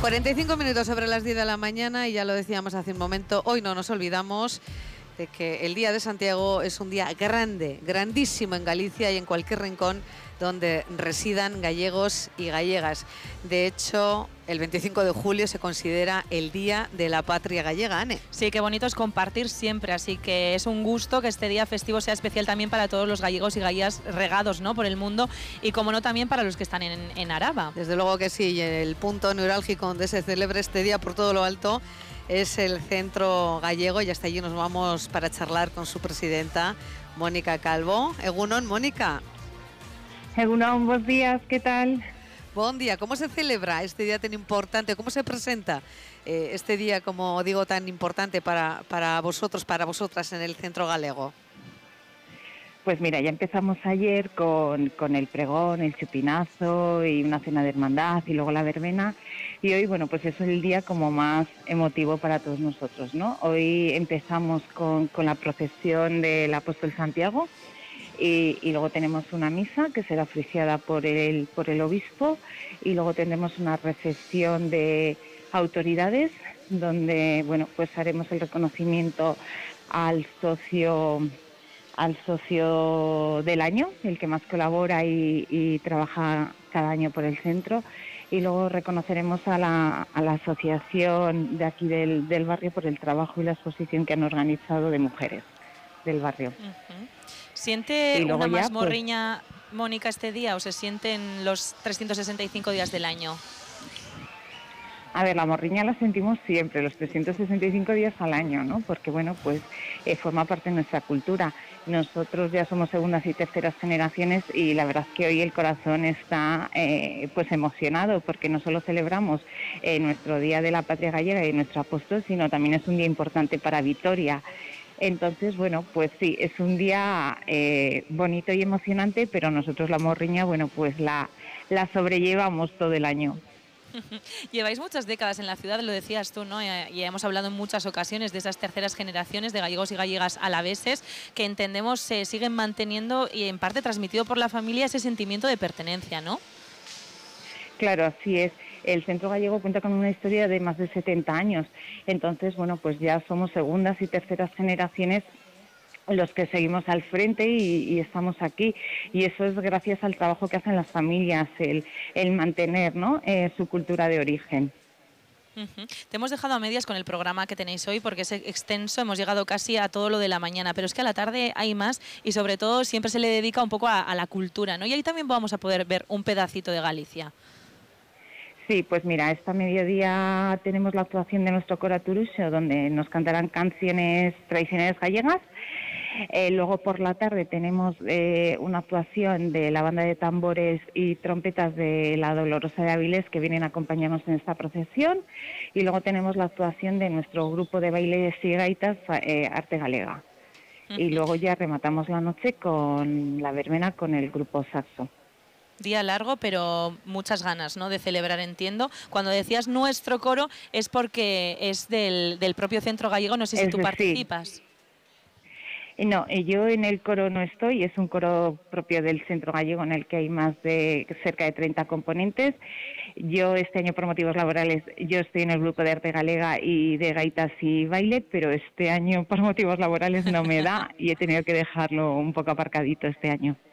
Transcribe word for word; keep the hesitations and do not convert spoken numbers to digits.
cuarenta y cinco minutos sobre las diez de la mañana y ya lo decíamos hace un momento, hoy no nos olvidamos de que el Día de Santiago es un día grande, grandísimo en Galicia y en cualquier rincón donde residan gallegos y gallegas. De hecho, el veinticinco de julio se considera el Día de la Patria Gallega, Ane. Sí, qué bonito es compartir siempre, así que es un gusto que este día festivo sea especial también para todos los gallegos y gallegas regados, ¿no?, por el mundo y, como no, también para los que están en, en Araba. Desde luego que sí, y el punto neurálgico donde se celebra este día por todo lo alto es el Centro Gallego y hasta allí nos vamos para charlar con su presidenta, Mónica Calvo. Egunon, Mónica. Egunon, buenos días, ¿qué tal? Buen día. ¿Cómo se celebra este día tan importante? ¿Cómo se presenta eh, este día, como digo, tan importante para, para vosotros, para vosotras en el Centro Galego? Pues mira, ya empezamos ayer con, con el pregón, el chupinazo y una cena de hermandad y luego la verbena. Y hoy, bueno, pues es el día como más emotivo para todos nosotros, ¿no? Hoy empezamos con, con la procesión del Apóstol Santiago y, y luego tenemos una misa que será oficiada por el, por el obispo y luego tendremos una recepción de autoridades donde, bueno, pues haremos el reconocimiento al socio... al socio del año, el que más colabora y, y trabaja cada año por el centro, y luego reconoceremos a la, a la asociación de aquí del, del barrio por el trabajo y la exposición que han organizado de mujeres del barrio. Uh-huh. ¿Siente una más ya, morriña, pues, Mónica, este día o se sienten los trescientos sesenta y cinco días del año? A ver, la morriña la sentimos siempre, los trescientos sesenta y cinco días al año, ¿no? Porque, bueno, pues eh, forma parte de nuestra cultura. Nosotros ya somos segundas y terceras generaciones y la verdad es que hoy el corazón está eh, pues emocionado porque no solo celebramos eh, nuestro Día de la Patria Gallega y nuestro apóstol, sino también es un día importante para Vitoria. Entonces, bueno, pues sí, es un día eh, bonito y emocionante, pero nosotros la morriña, bueno, pues la, la sobrellevamos todo el año. Lleváis muchas décadas en la ciudad, lo decías tú, ¿no? Y hemos hablado en muchas ocasiones de esas terceras generaciones de gallegos y gallegas alaveses que entendemos se siguen manteniendo y en parte transmitido por la familia ese sentimiento de pertenencia, ¿no? Claro, así es. El Centro Gallego cuenta con una historia de más de setenta años. Entonces, bueno, pues ya somos segundas y terceras generaciones los que seguimos al frente y, y estamos aquí, y eso es gracias al trabajo que hacen las familias, el, el mantener, ¿no?, eh, su cultura de origen. Uh-huh. Te hemos dejado a medias con el programa que tenéis hoy porque es extenso, hemos llegado casi a todo lo de la mañana, pero es que a la tarde hay más y sobre todo siempre se le dedica un poco a, a la cultura, ¿no? Y ahí también vamos a poder ver un pedacito de Galicia. Sí, pues mira, esta mediodía tenemos la actuación de nuestro coro Turuxo, donde nos cantarán canciones tradicionales gallegas. Eh, luego por la tarde tenemos eh, una actuación de la banda de tambores y trompetas de la Dolorosa de Avilés que vienen a acompañarnos en esta procesión. Y luego tenemos la actuación de nuestro grupo de bailes y gaitas, eh, Arte Galega. Uh-huh. Y luego ya rematamos la noche con la verbena con el grupo Saxo. Día largo, pero muchas ganas, ¿no?, de celebrar, entiendo. Cuando decías nuestro coro es porque es del, del propio Centro Gallego, no sé si es tú decir, participas. No, yo en el coro no estoy, es un coro propio del Centro Gallego en el que hay más de cerca de treinta componentes. Yo este año por motivos laborales, yo estoy en el grupo de Arte Galega y de gaitas y baile, pero este año por motivos laborales no me da y he tenido que dejarlo un poco aparcadito este año.